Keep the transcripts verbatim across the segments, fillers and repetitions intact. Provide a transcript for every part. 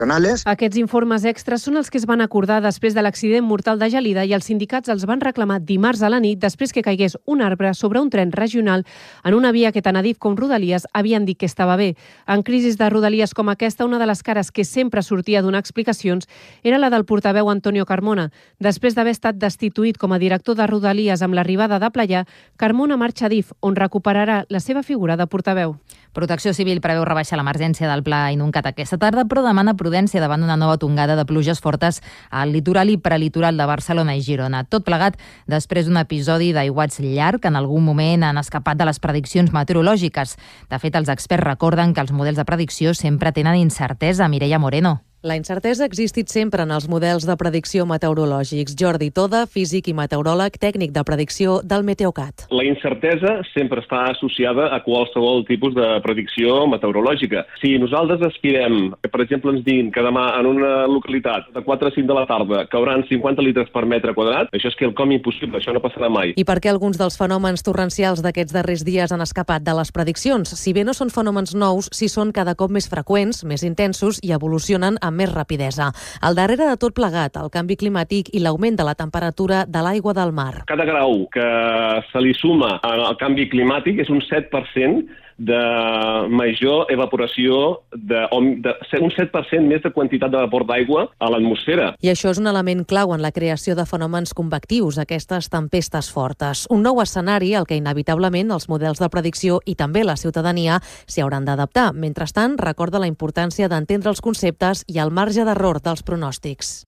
Aquests informes extras són els que es van acordar després de l'accident mortal de Gelida i els sindicats els van reclamar dimarts a la nit després que caigués un arbre sobre un tren regional en una via que tant Adif com Rodalies havien dit que estava bé. En crisis de Rodalies com aquesta, una de les cares que sempre sortia donar explicacions era la del portaveu Antonio Carmona. Després d'haver estat destituït com a director de Rodalies amb l'arribada de Playà, Carmona marxa a Adif, on recuperarà la seva figura de portaveu. Protecció Civil preveu rebaixar l'emergència del pla inundat aquesta tarda, però demana prudència davant d'una nova tongada de pluges fortes al litoral i prelitoral de Barcelona i Girona. Tot plegat després d'un episodi d'aiguats llarg que en algun moment han escapat de les prediccions meteorològiques. De fet, els experts recorden que els models de predicció sempre tenen incertesa. Mireia Moreno. La incertesa ha existit sempre en els models de predicció meteorològics. Jordi Toda, físic i meteoròleg, tècnic de predicció del Meteocat. La incertesa sempre està associada a qualsevol tipus de predicció meteorològica. Si nosaltres aspirem, que per exemple ens diguin que demà en una localitat de quatre a cinc de la tarda cauran cinquanta litres per metre quadrat, això és quelcom impossible, això no passarà mai. I per què alguns dels fenòmens torrencials d'aquests darrers dies han escapat de les prediccions? Si bé no són fenòmens nous, sí són cada cop més freqüents, més intensos i evolucionen amb més rapidesa. Al darrere de tot plegat, el canvi climàtic i l'augment de la temperatura de l'aigua del mar. Cada grau que se li suma al canvi climàtic és un set per cent de major evaporació, de, de, un set per cent més de quantitat de vapor d'aigua a l'atmosfera. I això és un element clau en la creació de fenòmens convectius, aquestes tempestes fortes. Un nou escenari al que inevitablement els models de predicció i també la ciutadania s'hi hauran d'adaptar. Mentrestant, recorda la importància d'entendre els conceptes i el marge d'error dels pronòstics.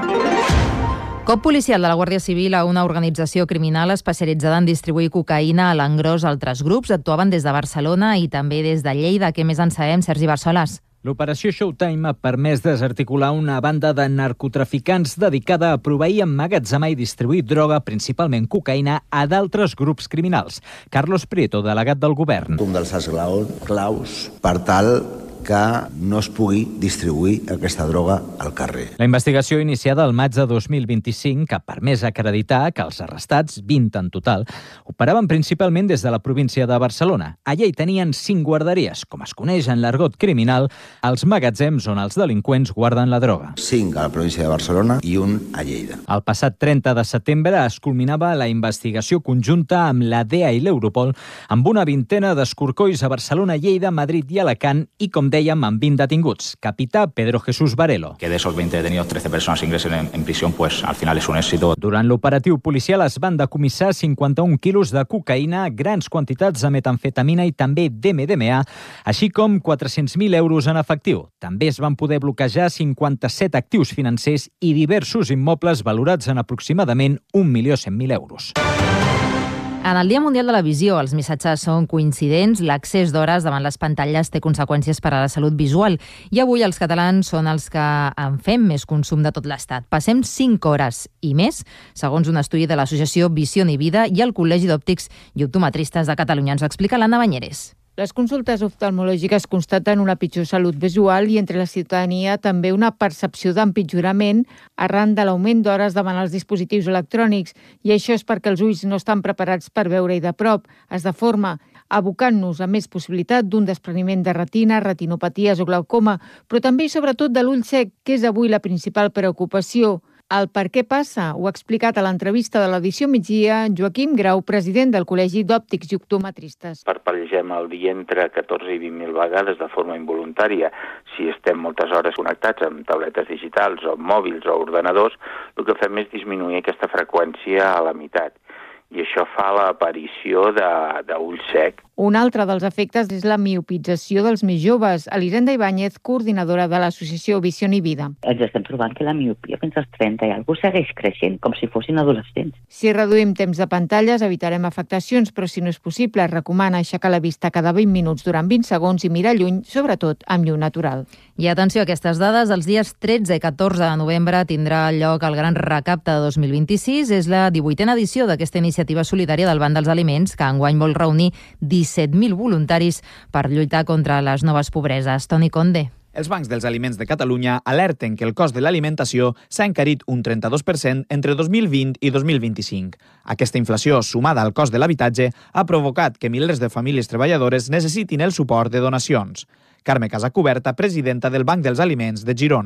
Cop policial de la Guàrdia Civil a una organització criminal especialitzada en distribuir cocaïna a l'engròs a altres grups. Actuaven des de Barcelona i també des de Lleida. Què més en sabem, Sergi Barsoles? L'operació Showtime ha permès desarticular una banda de narcotraficants dedicada a proveir, emmagatzemar i distribuir droga, principalment cocaïna, a d'altres grups criminals. Carlos Prieto, delegat del govern. Un dels esglaons claus per tal que no es pugui distribuir aquesta droga al carrer. La investigació iniciada el maig de dos mil vint-i-cinc ha permès acreditar que els arrestats, vint en total, operaven principalment des de la província de Barcelona. Allà hi tenien cinc guarderies, com es coneix en l'argot criminal, els magatzems on els delinqüents guarden la droga. Cinc a la província de Barcelona i un a Lleida. El passat trenta de setembre es culminava la investigació conjunta amb la D E A i l'Europol amb una vintena d'escorcolls a Barcelona, Lleida, Madrid i Alacant i, com dèiem, amb vint detinguts. Capità Pedro Jesús Varelo. Que de esos veinte detenidos, trece personas ingresen en, en prisión, pues al final es un éxito. Durant l'operatiu policial es van decomissar cinquanta-un quilos de cocaïna, grans quantitats de metamfetamina i també d'M D M A, així com quatre-cents mil euros en efectiu. També es van poder bloquejar cinquanta-set actius financers i diversos immobles valorats en aproximadament un milió cent mil euros. En el Dia Mundial de la Visió, els missatges són coincidents, l'accés d'hores davant les pantalles té conseqüències per a la salut visual i avui els catalans són els que en fem més consum de tot l'Estat. Passem cinc hores i més, segons un estudi de l'associació Visió i Vida i el Col·legi d'Òptics i Optometristes de Catalunya. Ens ho explica l'Anna Banyeres. Les consultes oftalmològiques constaten una pitjor salut visual i entre la ciutadania també una percepció d'empitjorament arran de l'augment d'hores davant els dispositius electrònics. I això és perquè els ulls no estan preparats per veure-hi de prop, es deforma, abocant-nos a més possibilitat d'un despreniment de retina, retinopaties o glaucoma, però també i sobretot de l'ull sec, que és avui la principal preocupació. El per què passa ho ha explicat a l'entrevista de l'edició migdia Joaquim Grau, president del Col·legi d'Òptics i Optometristes. Parpellegem el dia entre catorze i vint mil vegades de forma involuntària. Si estem moltes hores connectats amb tabletes digitals o mòbils o ordenadors, el que fem és disminuir aquesta freqüència a la meitat. I això fa l'aparició d'ull sec. Un altre dels efectes és la miopització dels més joves. Elisenda Ibáñez, coordinadora de l'associació Visió i Vida. Ens estem trobant que la miopia fins als trenta i alguna segueix creixent, com si fossin adolescents. Si reduïm temps de pantalles, evitarem afectacions, però si no és possible, es recomana aixecar la vista cada vint minuts durant vint segons i mirar lluny, sobretot amb llum natural. I atenció a aquestes dades, els dies tretze i catorze de novembre tindrà lloc el Gran Recapte de dos mil vint-i-sis. És la divuitena edició d'aquesta iniciativa solidària del Banc dels Aliments, que enguany vol reunir disset mil voluntaris per lluitar contra les noves pobreses. Toni Conde. Els bancs dels aliments de Catalunya alerten que el cost de l'alimentació s'ha encarit un trenta-dos per cent entre dos mil vint i dos mil vint-i-cinc. Aquesta inflació, sumada al cost de l'habitatge, ha provocat que milers de famílies treballadores necessitin el suport de donacions. Carme Casacuberta, presidenta del Banc dels Aliments de Girona.